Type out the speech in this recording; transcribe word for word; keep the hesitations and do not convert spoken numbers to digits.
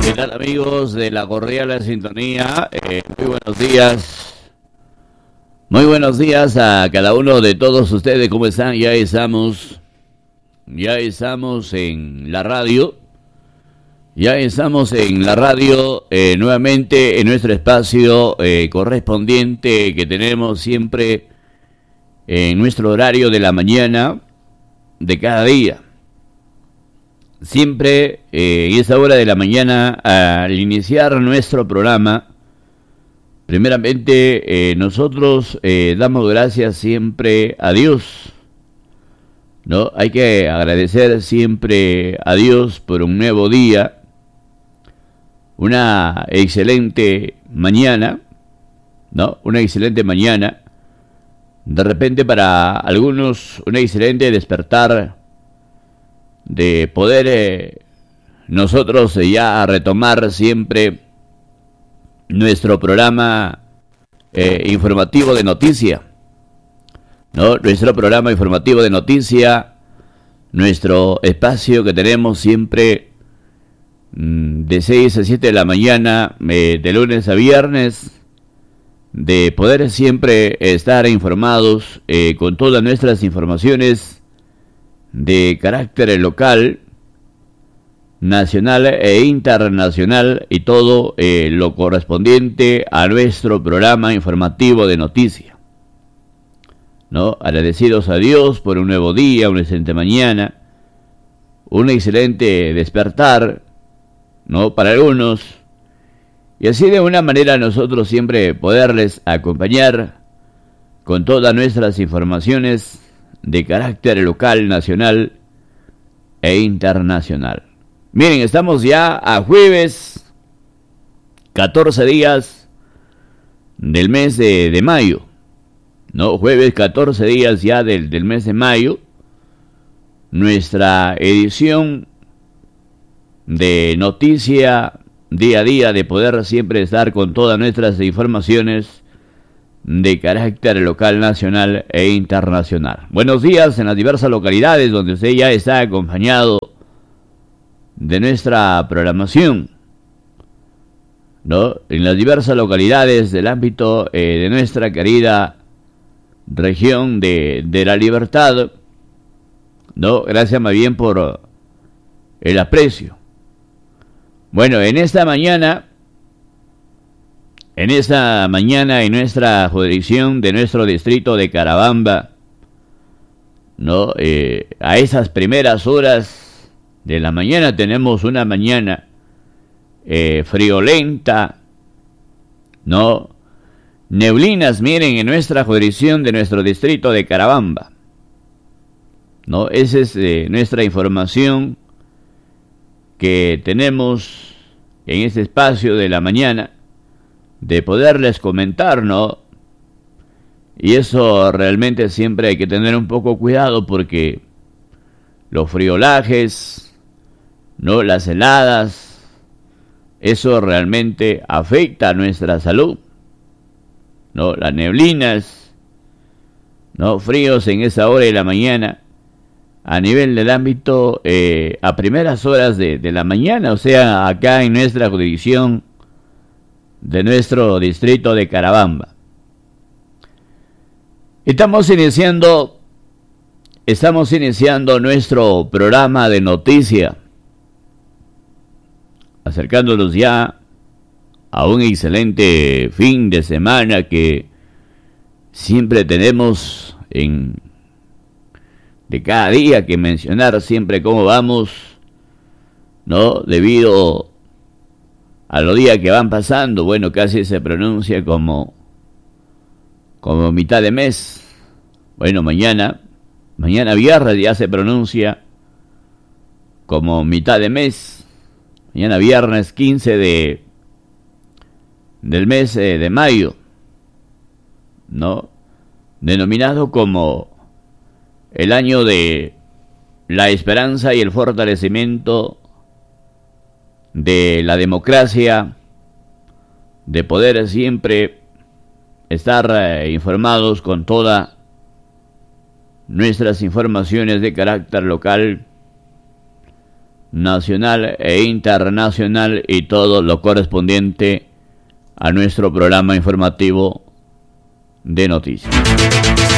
¿Qué tal, amigos de la cordial sintonía? Eh, muy buenos días. Muy buenos días a cada uno de todos ustedes. ¿Cómo están? Ya estamos, ya estamos en la radio. Ya estamos en la radio eh, nuevamente en nuestro espacio eh, correspondiente que tenemos siempre en nuestro horario de la mañana de cada día. Siempre eh, en esa hora de la mañana, al iniciar nuestro programa, primeramente eh, nosotros eh, damos gracias siempre a Dios, ¿no? Hay que agradecer siempre a Dios por un nuevo día, una excelente mañana, ¿no? Una excelente mañana. De repente para algunos, un excelente despertar de poder eh, nosotros eh, ya retomar siempre nuestro programa eh, informativo de noticia, ¿no? Nuestro programa informativo de noticia, nuestro espacio que tenemos siempre mmm, de seis a siete de la mañana, eh, de lunes a viernes, de poder siempre estar informados eh, con todas nuestras informaciones de carácter local, nacional e internacional, y todo eh, lo correspondiente a nuestro programa informativo de noticia, ¿no? Agradecidos a Dios por un nuevo día, una excelente mañana, un excelente despertar, ¿no? Para algunos, y así de una manera nosotros siempre poderles acompañar con todas nuestras informaciones de carácter local, nacional e internacional. Miren, estamos ya a jueves, catorce días del mes de, de mayo, ¿no? Jueves, catorce días ya del, del mes de mayo. Nuestra edición de noticia día a día, de poder siempre estar con todas nuestras informaciones de carácter local, nacional e internacional. Buenos días en las diversas localidades donde usted ya está acompañado de nuestra programación, ¿no? En las diversas localidades del ámbito eh, de nuestra querida región de, de la Libertad, ¿no? Gracias más bien por el aprecio. Bueno, en esta mañana En esta mañana, en nuestra jurisdicción de nuestro distrito de Carabamba, ¿no? Eh, a esas primeras horas de la mañana tenemos una mañana eh, friolenta, ¿no? Neblinas, miren, en nuestra jurisdicción de nuestro distrito de Carabamba, ¿no? Esa es eh, nuestra información que tenemos en este espacio de la mañana, de poderles comentar, ¿no? Y eso realmente siempre hay que tener un poco cuidado, porque los friolajes, ¿no? Las heladas, eso realmente afecta a nuestra salud, ¿no? Las neblinas, ¿no? Fríos en esa hora de la mañana, a nivel del ámbito, eh, a primeras horas de, de la mañana, o sea, acá en nuestra jurisdicción de nuestro distrito de Carabamba. Estamos iniciando, estamos iniciando nuestro programa de noticia, acercándonos ya a un excelente fin de semana que siempre tenemos en de cada día que mencionar siempre cómo vamos, ¿no? Debido a los días que van pasando, bueno, casi se pronuncia como como mitad de mes. Bueno, mañana, mañana viernes ya se pronuncia como mitad de mes. Mañana viernes quince de del mes eh, de mayo, ¿no? Denominado como el año de la esperanza y el fortalecimiento de la democracia, de poder siempre estar eh, informados con todas nuestras informaciones de carácter local, nacional e internacional y todo lo correspondiente a nuestro programa informativo de noticias.